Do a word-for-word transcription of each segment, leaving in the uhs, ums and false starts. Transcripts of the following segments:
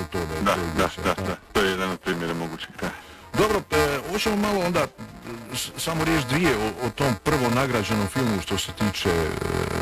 to da je Da, to da, više, da, tako? da, to je jedan od primjera mogućih, da. Dobro, e, hoćemo malo onda s- samo riječ dvije o, o tom prvo nagrađenom filmu što se tiče e,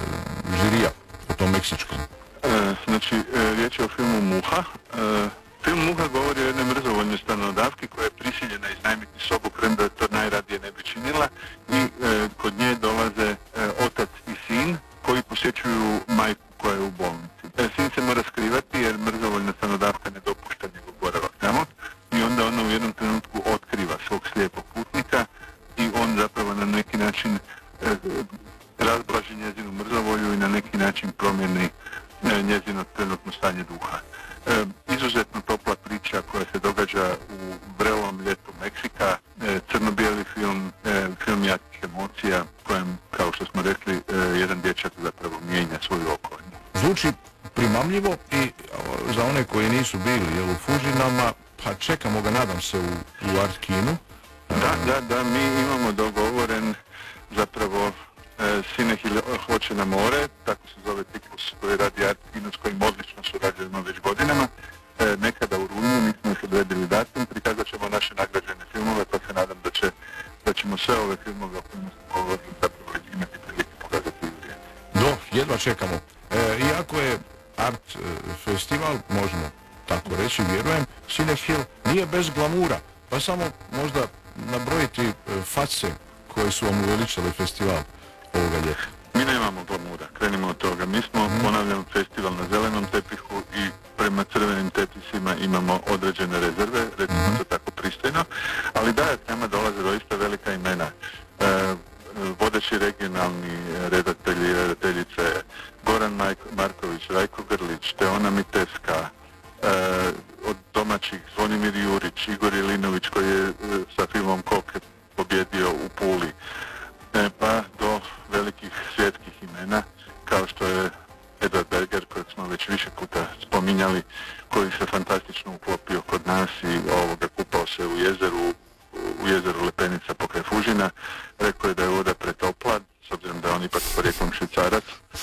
žirija, o tom meksičkom. E, znači, e, riječ je o filmu Muha. E, film Muha govori o jednoj mrzovoljnoj stanodavki koja je prisiljena iznajmiti sobu, premda je to najradije ne bi činila, i e, kod nje dolaze e, otac i sin koji posjećuju majku koja je u bolnici. E, sin se mora skrivati jer mrzovoljna stanodavka ne dopušta njegov boravak tamo i onda ona u jednom trenutku otkriva svog slijepog putnika i on zapravo na neki način e, razblaži njezinu mrzovolju i na neki način promijeni e, njezino trenutno stanje duha. E, izuzetno topla priča koja se događa u vrelom ljetu Meksika, e, crno-bijeli film, e, film jakih emocija, kojem, kao što smo rekli, e, jedan dječak zapravo mijenja svoju okolinu. Zvuči primamljivo i o, za one koji nisu bili jel, u Fužinama, pa čekamo ga, nadam se, u, u Art Kinu. Da, da, da, mi imamo dogovoren zapravo e, Cinehil hoće na more, tako se zove ciklus koji radi Art Kino, s kojim odlično surađujemo već godinama. E, nekada u rujnu, mi smo još odredili datum, prikazat ćemo naše nagrađene filmove, pa se nadam da, će, da ćemo sve ove filmove o kojima smo govorili zapravo imati prilike pokazati u vrijeme. Do, jedva čekamo. E, iako je Art e, festival, možemo tako reći, vjerujem, Cinehil nije bez glamura, pa samo možda nabrojiti e, face koje su vam uveličali festival ovoga ljeta. Mi nemamo glamura, krenimo od toga. Mi smo, mm. ponavljam, festival na zelenom tepihu i prema crvenim tepisima imamo određene rezerve, recimo mm. to tako pristojno, ali da, k nama dolaze doista velika imena. E, vodeći regionalni redatelji, redateljice Goran Majko, Marković, Rajko Grlić, Teona Mitevska, e, od domaćih Zvonimir Jurić, Igor Ilinović koji je e, sa filmom Koke pobjedio u Puli, e, pa do velikih svjetskih imena kao što je Edvard Berger kojeg smo već više puta spominjali, koji se fantastično uklopio kod nas i ovoga kupao se u jezeru, u jezeru Lepenica pokraj Fužina. Rekao je da je voda pretopla, s obzirom da je on ipak porijeklom Švicarac,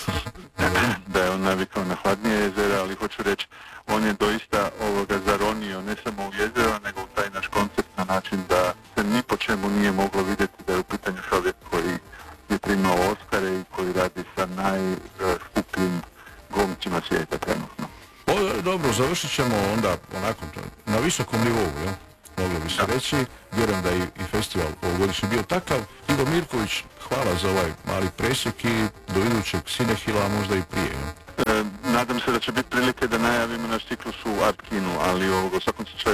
da je on navikao na hladnije jezera, ali hoću reći, on je doista ovoga zaronio ne samo u jezero, nego u taj naš koncept na način da se ni po čemu nije moglo vidjeti da je u pitanju čovjek koji je primao Oskare i koji radi sa najskupljim glumcima svijeta trenutno. O, dobro, završit ćemo onda onako na visokom nivou, jel? Moglo bi se Da. reći. Vjerujem da je i, i festival ovogodišnji bio takav. Igor Mirković, hvala za ovaj mali presjek i do idućeg Cinehila, a možda i prije. Jel? E, nadam se da će biti prilike da najavimo naš ciklus u Art Kinu, ali ovoga, u svakom slučaju